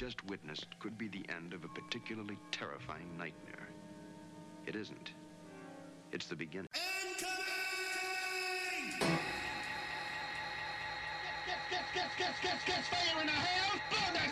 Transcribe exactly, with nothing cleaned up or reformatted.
just witnessed could be the end of a particularly terrifying nightmare. It isn't. It's the beginning. Incoming! Gets, gets, gets, gets, gets, gets fire in the house! Blow that